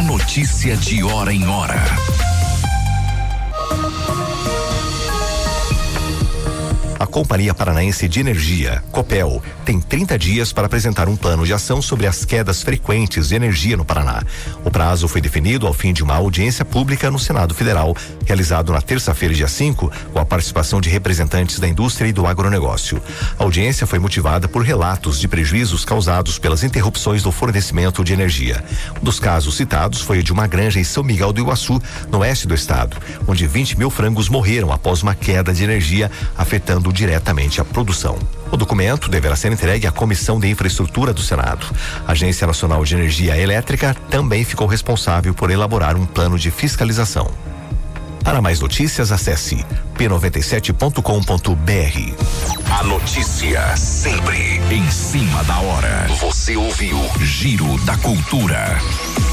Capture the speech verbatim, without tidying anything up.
A notícia de hora em hora. A Companhia Paranaense de Energia, Copel, tem trinta dias para apresentar um plano de ação sobre as quedas frequentes de energia no Paraná. O prazo foi definido ao fim de uma audiência pública no Senado Federal, realizado na terça-feira, dia cinco, com a participação de representantes da indústria e do agronegócio. A audiência foi motivada por relatos de prejuízos causados pelas interrupções do fornecimento de energia. Um dos casos citados foi o de uma granja em São Miguel do Iguaçu, no oeste do estado, onde vinte mil frangos morreram após uma queda de energia, afetando diretamente a produção. O documento deverá ser entregue à Comissão de Infraestrutura do Senado. A Agência Nacional de Energia Elétrica também ficou responsável por elaborar um plano de fiscalização. Para mais notícias, acesse p noventa e sete ponto com ponto b r. A notícia sempre em cima da hora. Você ouviu Giro da Cultura.